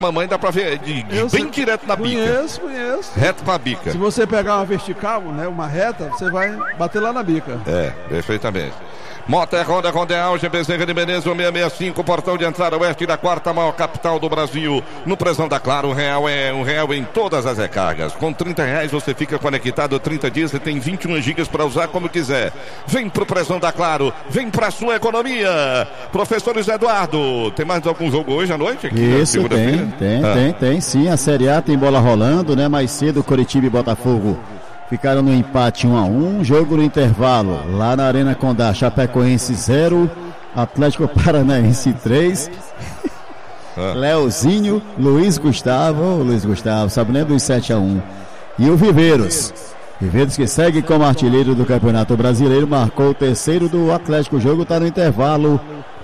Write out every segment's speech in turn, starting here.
Mamãe dá pra ver bem direto na bica. Conheço. Reto pra bica. Se você pegar uma vertical, né, uma reta, você vai bater lá na bica. Perfeitamente. Motor Honda, Rondeal, Bezerra de Menezes, 665, portão de entrada oeste da quarta maior capital do Brasil. No Prezão da Claro, um real em todas as recargas. Com R$30 você fica conectado 30 dias e tem 21 gigas para usar como quiser. Vem pro Prezão da Claro, vem pra sua economia. Professor Luiz Eduardo, tem mais algum jogo hoje à noite? Aqui isso, tem sim. A Série A tem bola rolando, né? Mais cedo, Coritiba e Botafogo ficaram no empate 1-1, jogo no intervalo, lá na Arena Condá, Chapecoense 0, Atlético Paranaense 3, Leozinho, Luiz Gustavo, sabe nem dos 7-1, e o Viveiros que segue como artilheiro do Campeonato Brasileiro, marcou o terceiro do Atlético, o jogo está no intervalo,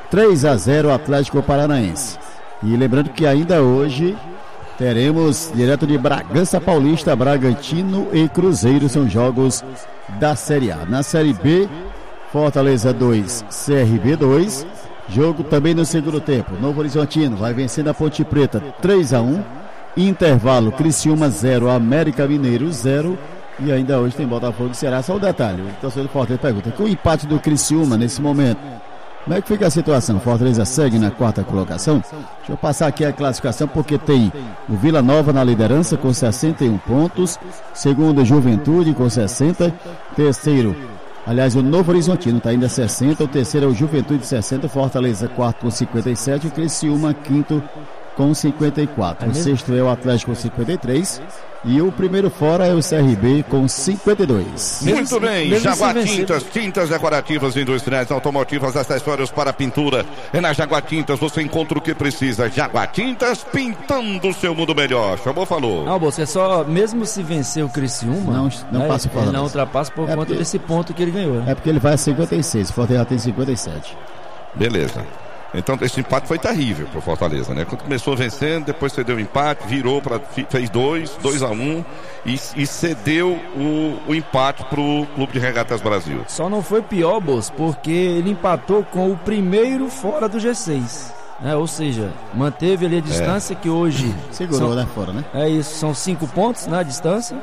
3-0 Atlético Paranaense. E lembrando que ainda hoje teremos direto de Bragança Paulista, Bragantino e Cruzeiro, são jogos da Série A. Na Série B, Fortaleza 2, CRB 2, jogo também no segundo tempo. Novo Horizontino vai vencendo a Ponte Preta 3-1, intervalo Criciúma 0, América Mineiro 0, e ainda hoje tem Botafogo e Ceará. Só um detalhe, o torcedor do Fortaleza pergunta, com o empate do Criciúma nesse momento, como é que fica a situação? Fortaleza segue na quarta colocação. Deixa eu passar aqui a classificação, porque tem o Vila Nova na liderança com 61 pontos. Segundo, Juventude com 60. Terceiro, aliás, o Novo Horizontino está ainda 60. O terceiro é o Juventude 60. Fortaleza quarto com 57. O Criciúma quinto com 54. O sexto é o Atlético com 53. E o primeiro fora é o CRB com 52. Muito bem, Jaguar Tintas decorativas, industriais, automotivas, acessórios para pintura. É na Jaguar Tintas, você encontra o que precisa. Jaguar Tintas, pintando o seu mundo melhor. Chamou, falou. Não, você só, mesmo se vencer o Criciúma, não passa ele não ultrapassa por conta desse ponto que ele ganhou. É porque ele vai a 56, o Fortaleza tem 57. Beleza. Então esse empate foi terrível pro Fortaleza, né? Quando começou vencendo, depois cedeu o empate, virou fez 2-1 e cedeu o empate pro Clube de Regatas Brasil. Só não foi pior, Boss, porque ele empatou com o primeiro fora do G6. Ou seja, manteve ali a distância que hoje segurou lá fora, né? É isso, são 5 pontos na distância,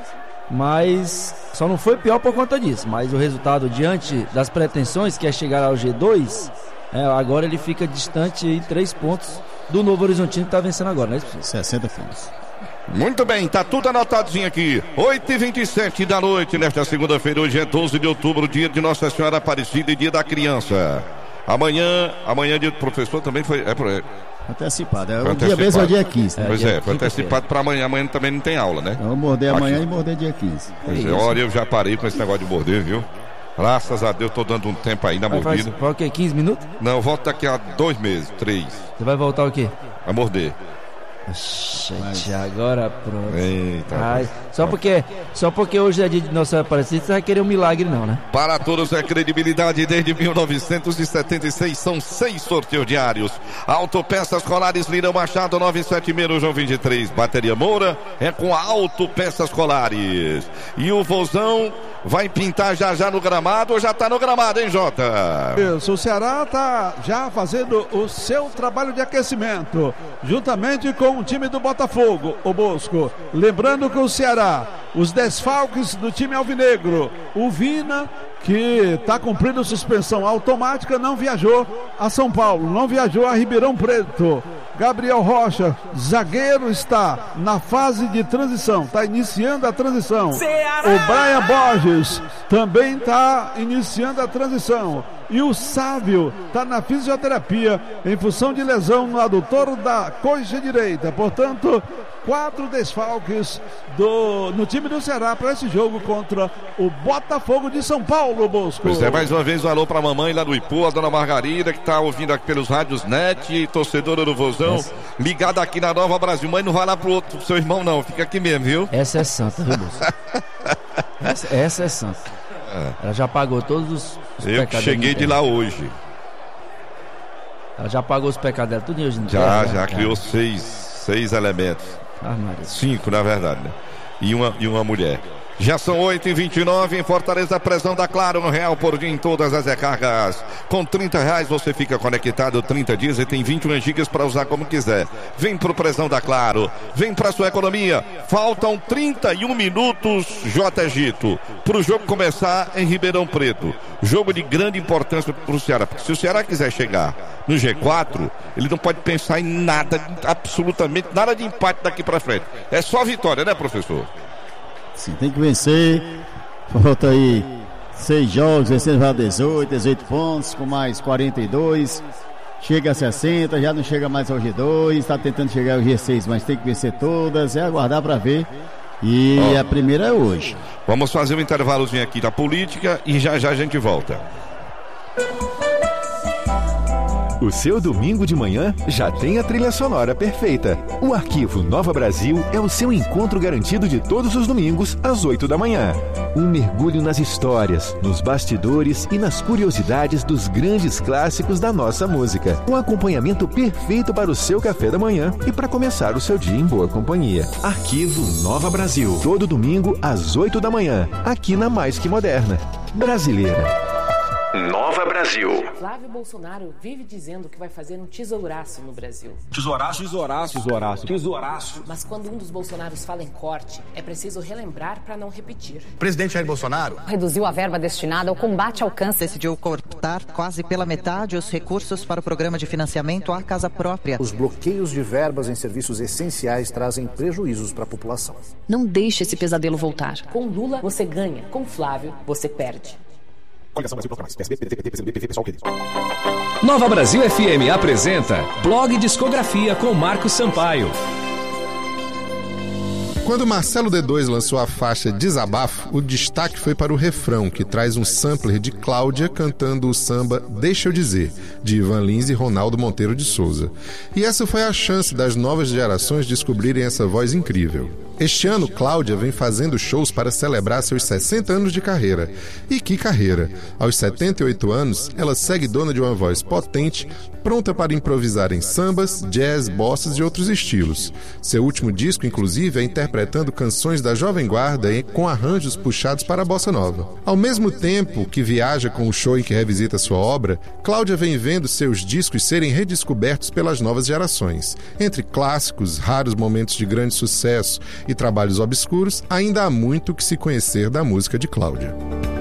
mas só não foi pior por conta disso. Mas o resultado diante das pretensões, que é chegar ao G2, agora ele fica distante em 3 pontos do Novo Horizontino, que está vencendo agora, né? 60 pontos. Muito bem, tá tudo anotadinho aqui. 8h27 da noite, nesta segunda-feira, hoje é 12 de outubro, dia de Nossa Senhora Aparecida e dia da criança. Amanhã dia do professor também foi antecipado. O dia mesmo é o dia 15. Pois foi antecipado para amanhã. Amanhã também não tem aula, né? Vamos morder amanhã e morder dia 15. Pois olha, eu já parei com esse negócio de morder, viu? Graças a Deus, tô dando um tempo aí na mordida. Vai o quê? 15 minutos? Não, eu volto daqui a 2 meses, 3. Você vai voltar o quê? A morder. Agora pronto. Eita, só porque hoje é dia de Nossa Aparecida, você vai querer um milagre não, né? Para todos é credibilidade desde 1976, são 6 sorteios diários. Autopeças Colares, Lira Machado, 976, João 23. Bateria Moura é com a Autopeças Colares. E o Vozão vai pintar já no gramado, ou já tá no gramado, hein, Jota? Isso, o Ceará tá já fazendo o seu trabalho de aquecimento, juntamente com o time do Botafogo, o Bosco. Lembrando que o Ceará, os desfalques do time alvinegro, o Vina, que está cumprindo suspensão automática, não viajou a São Paulo, não viajou a Ribeirão Preto. Gabriel Rocha, zagueiro, está na fase de transição, está iniciando a transição. O Brian Borges também está iniciando a transição. E o Sávio está na fisioterapia em função de lesão no adutor da coxa direita. Portanto, 4 desfalques no time do Ceará para esse jogo contra o Botafogo de São Paulo, Bosco. Pois é, mais uma vez um alô para a mamãe lá do Ipu, a dona Margarida, que está ouvindo aqui pelos rádios NET, torcedora do Vozão, ligada aqui na Nova Brasil. Mãe, não vai lá pro seu irmão não, fica aqui mesmo, viu? Essa é santa, viu, Bosco? essa é santa. Ela já pagou todos os pecados. Eu cheguei de lá hoje. Ela já pagou os pecados dela, tudo hoje. Já criou 6 elementos. 5 na verdade, né? E uma mulher. Já são 8h29 em Fortaleza, pressão da Claro no Real por dia em todas as recargas. Com R$30 você fica conectado 30 dias e tem 21 gigas para usar como quiser. Vem pro pressão da Claro, vem pra sua economia. Faltam 31 minutos, J. Gito, pro jogo começar em Ribeirão Preto. Jogo de grande importância pro Ceará, porque se o Ceará quiser chegar no G4, ele não pode pensar em nada, absolutamente nada de empate daqui pra frente. É só vitória, né, professor? Sim, tem que vencer. Falta aí 6 jogos, vencendo vai a 18 pontos, com mais 42. Chega a 60, já não chega mais ao G2, está tentando chegar ao G6, mas tem que vencer todas, é aguardar para ver. E a primeira é hoje. Vamos fazer um intervalozinho aqui da política e já a gente volta. O seu domingo de manhã já tem a trilha sonora perfeita. O Arquivo Nova Brasil é o seu encontro garantido de todos os domingos, às 8 da manhã. Um mergulho nas histórias, nos bastidores e nas curiosidades dos grandes clássicos da nossa música. Um acompanhamento perfeito para o seu café da manhã e para começar o seu dia em boa companhia. Arquivo Nova Brasil. Todo domingo, às 8 da manhã. Aqui na Mais Que Moderna. Brasileira. Nova Brasil. Flávio Bolsonaro vive dizendo que vai fazer um tesouraço no Brasil. Tesouraço. Mas quando um dos Bolsonaros fala em corte, é preciso relembrar para não repetir. O presidente Jair Bolsonaro reduziu a verba destinada ao combate ao câncer. Decidiu cortar quase pela metade os recursos para o programa de financiamento à casa própria. Os bloqueios de verbas em serviços essenciais trazem prejuízos para a população. Não deixe esse pesadelo voltar. Com Lula, você ganha. Com Flávio, você perde. Coligação Brasil Proclamais. PSB, PDT, PCdoB, PV, Pessoal, Queridos. Nova Brasil FM apresenta Blog Discografia com Marcos Sampaio. Quando Marcelo D2 lançou a faixa Desabafo, o destaque foi para o refrão, que traz um sampler de Cláudia cantando o samba Deixa Eu Dizer, de Ivan Lins e Ronaldo Monteiro de Souza. E essa foi a chance das novas gerações descobrirem essa voz incrível. Este ano, Cláudia vem fazendo shows para celebrar seus 60 anos de carreira. E que carreira! Aos 78 anos, ela segue dona de uma voz potente, pronta para improvisar em sambas, jazz, bossas e outros estilos. Seu último disco, inclusive, é interpretando canções da Jovem Guarda com arranjos puxados para a bossa nova. Ao mesmo tempo que viaja com o show em que revisita sua obra, Cláudia vem vendo seus discos serem redescobertos pelas novas gerações. Entre clássicos, raros momentos de grande sucesso e trabalhos obscuros, ainda há muito que se conhecer da música de Cláudia.